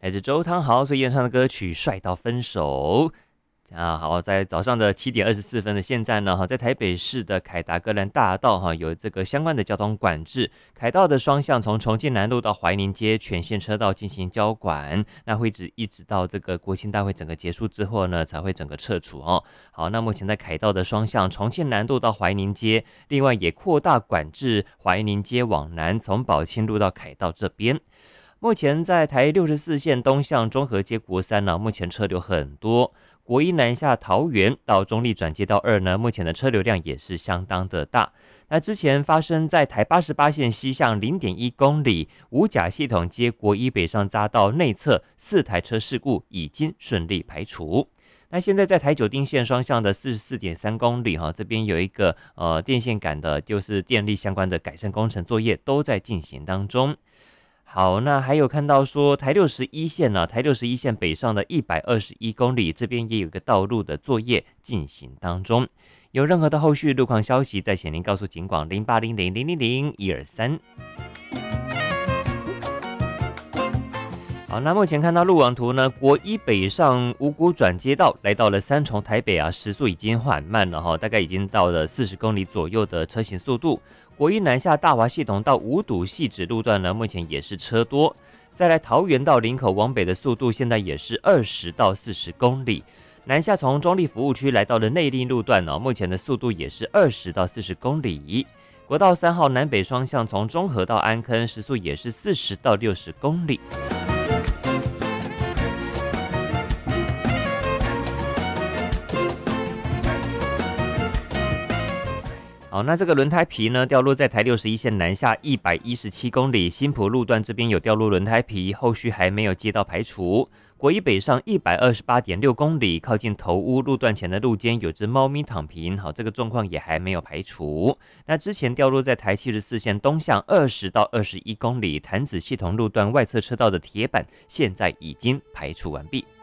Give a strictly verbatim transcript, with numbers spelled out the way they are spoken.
还是周汤豪所演唱的歌曲《帅到分手》。啊，好，在早上的七点二十四分的现在呢，哈，在台北市的凯达格兰大道哈，有这个相关的交通管制，凯道的双向从重庆南路到怀宁街全线车道进行交管，那会一直一直到这个国庆大会整个结束之后呢，才会整个撤除哦。好，那目前在凯道的双向重庆南路到怀宁街，另外也扩大管制怀宁街往南，从宝庆路到凯道这边。目前在台六十四线东向中和街国三呢，目前车流很多。国一南下桃园到中立转接道二呢，目前的车流量也是相当的大。那之前发生在台八十八线西向 零点一公里五甲系统街国一北上匝道内侧四台车事故已经顺利排除。那现在在台九丁线双向的 四十四点三公里哈，这边有一个呃电线杆的，就是电力相关的改善工程作业都在进行当中。好，那还有看到说台六十一线呢、啊，台六十一线北上的一百二十一公里，这边也有一个道路的作业进行当中。有任何的后续路况消息，再请您告诉警广零八零零零零零一二三。好，那目前看到路网图呢，国一北上五股转接道来到了三重台北啊，时速已经缓慢了哈，大概已经到了四十公里左右的车行速度。国一南下大华系统到五堵汐止路段呢，目前也是车多。再来桃园到林口往北的速度现在也是二十到四十公里。南下从中立服务区来到了内坜路段呢、哦，目前的速度也是二十到四十公里。国道三号南北双向从中和到安坑，时速也是四十到六十公里。好，那这个轮胎皮呢掉落在台六十一线南下一百一十七公里，新埔路段这边有掉落轮胎皮，后续还没有接到排除。国一北上一百二十八点六公里，靠近头屋路段前的路肩有只猫咪躺平，好，这个状况也还没有排除。那之前掉落在台七十四线东向二十到二十一公里，潭子系统路段外侧车道的铁板，现在已经排除完毕。